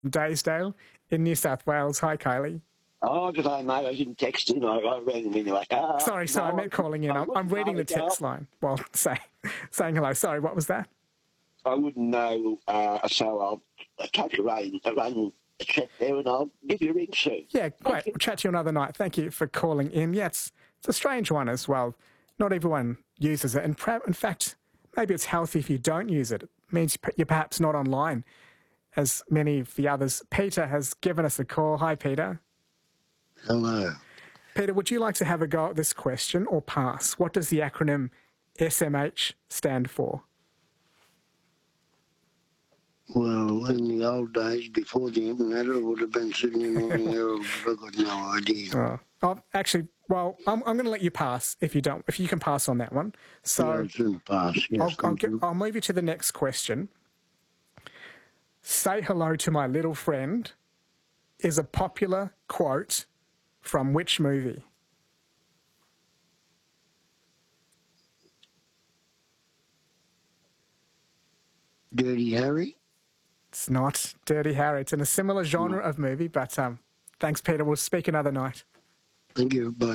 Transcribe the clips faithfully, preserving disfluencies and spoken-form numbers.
Daysdale in New South Wales. Hi, Kylie. Oh, good day, mate. I didn't text you. I, I rang him anyway. Uh, Sorry, sorry, no, I meant calling in. I I'm, I'm wouldn't reading know, the text Dale. line while say, saying hello. Sorry, what was that? I wouldn't know, uh, so I'll uh, take a rain, a run, a chat there, and I'll give you a ring soon. Yeah, great. We'll chat to you another night. Thank you for calling in. Yeah, it's, it's a strange one as well. Not everyone uses it. And pra- in fact, maybe it's healthy if you don't use it. It means you're perhaps not online as many of the others. Peter has given us a call. Hi, Peter. Hello. Peter, would you like to have a go at this question or pass? What does the acronym S M H stand for? Well, in the old days, before the internet, it would have been Sydney Morning Herald, but I've got no idea. Oh, oh actually, well, I'm, I'm going to let you pass if you don't, if you can pass on that one. So Yeah, it's in the past, yes, I'll, I'll, thank get, you. I'll move you to the next question. Say hello to my little friend is a popular quote from which movie? Dirty Harry? It's not Dirty Harry. It's in a similar genre of movie, but um, thanks, Peter. We'll speak another night. Thank you, bye.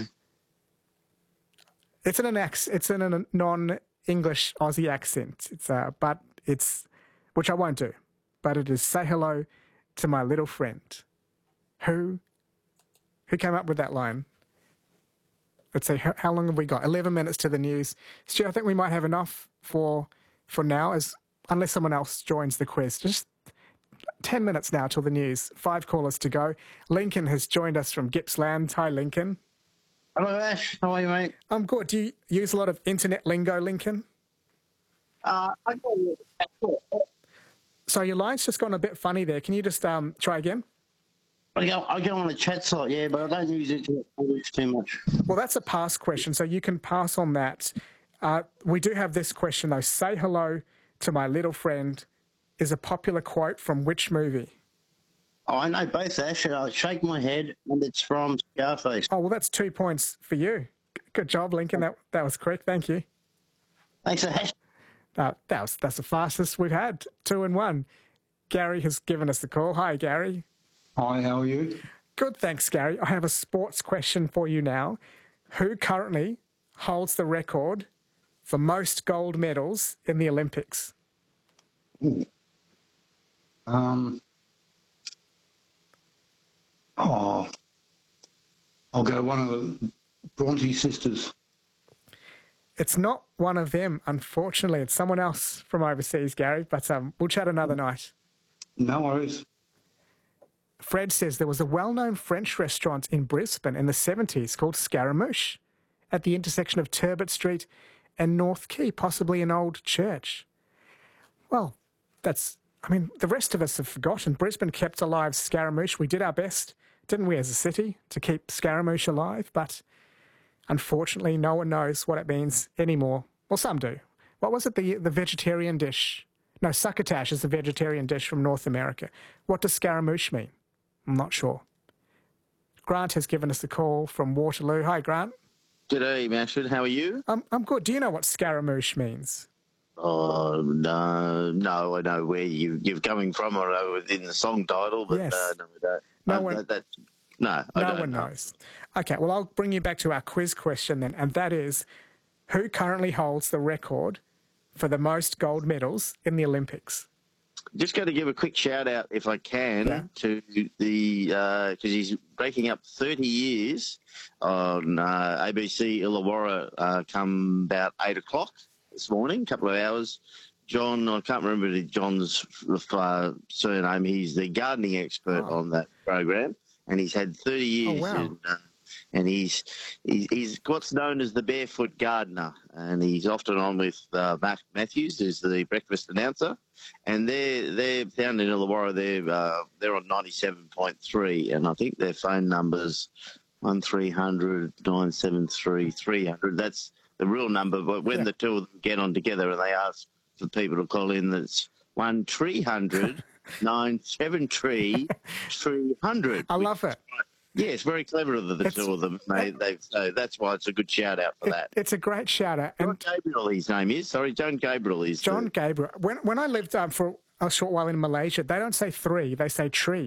It's in an ex. It's in a non-English Aussie accent. It's uh, but it's which I won't do. But it is say hello to my little friend. Who? Who came up with that line? Let's see. How, how long have we got? Eleven minutes to the news. Stu, I think we might have enough for for now, as unless someone else joins the quiz. Just ten minutes now till the news. Five callers to go. Lincoln has joined us from Gippsland. Hi, Lincoln. Hello, Ash. How are you, mate? I'm good. Do you use a lot of internet lingo, Lincoln? Uh, I got you. So your line's just gone a bit funny there. Can you just um, try again? I go, I go on a chat site, yeah, but I don't use it too much. Well, that's a pass question, so you can pass on that. Uh, we do have this question, though. Say hello to my little friend is a popular quote from which movie? Oh, I know both, Ash. I shake my head, and it's from Scarface. Oh, well, that's two points for you. Good job, Lincoln. That that was correct. Thank you. Thanks, Ash. Uh, that was, that's the fastest we've had. Two and one. Gary has given us the call. Hi, Gary. Hi, how are you? Good, thanks, Gary. I have a sports question for you now. Who currently holds the record for most gold medals in the Olympics? Ooh. Um. Oh, I'll go one of the Bronte sisters. It's not one of them, unfortunately. It's someone else from overseas, Gary, but um, we'll chat another night. No worries. Fred says there was a well-known French restaurant in Brisbane in the seventies called Scaramouche at the intersection of Turbot Street and North Quay, possibly an old church. Well, that's, I mean, the rest of us have forgotten. Brisbane kept alive Scaramouche. We did our best, didn't we, as a city, to keep Scaramouche alive, but unfortunately, no one knows what it means anymore. Well, some do. What was it, the the vegetarian dish? No, succotash is the vegetarian dish from North America. What does Scaramouche mean? I'm not sure. Grant has given us a call from Waterloo. Hi, Grant. G'day, Mashford. How are you? I'm, I'm good. Do you know what Scaramouche means? Oh, no, no, I know where you, you're coming from. I know within the song title, but Yes. uh, no, I don't. No Uh, one- that, that, no, I No don't one know. knows. Okay, well, I'll bring you back to our quiz question then, and that is, who currently holds the record for the most gold medals in the Olympics? Just going to give a quick shout out, if I can, Yeah. to the because he's breaking up thirty years on uh, A B C Illawarra uh, come about eight o'clock this morning, a couple of hours. John, I can't remember the John's uh, surname. He's the gardening expert Oh. on that program, and he's had thirty years. Oh, wow. in, uh, and he's, he's he's what's known as the barefoot gardener, and he's often on with uh, Mark Matthews, who's the breakfast announcer, and they're they're down in Illawarra. They're uh, they're on ninety-seven point three, and I think their phone numbers one three hundred nine seven three three hundred. That's the real number, but when Yeah. the two of them get on together and they ask for people to call in, that's one three hundred nine seven three three hundred. I love it. Yeah, it's very clever of the It's- two of them. They, they, so that's why it's a good shout out for It- that. It's a great shout out. John And Gabriel, his name is. Sorry, John Gabriel is. John the- Gabriel, when when I lived um, for a short while in Malaysia, they don't say three, they say tree.